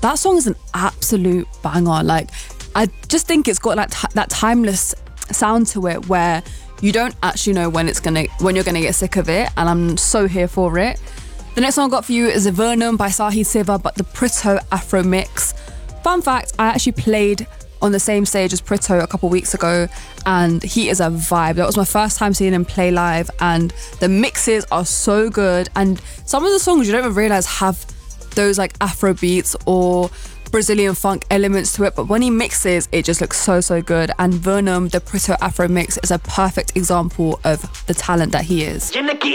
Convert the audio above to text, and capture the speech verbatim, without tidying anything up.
that song is an absolute banger. Like, I just think it's got like t- that timeless sound to it where you don't actually know when it's gonna when you're gonna get sick of it, and I'm so here for it. The next song I got for you is Vernum by Sahi Siva, but the Pritto Afro mix. Fun fact, I actually played on the same stage as Pritto a couple weeks ago, and he is a vibe. That was my first time seeing him play live, and the mixes are so good, and some of the songs you don't even realise have those like Afro beats or Brazilian funk elements to it, but when he mixes, it just looks so, so good. And Vernum, the Pritto Afro mix, is a perfect example of the talent that he is.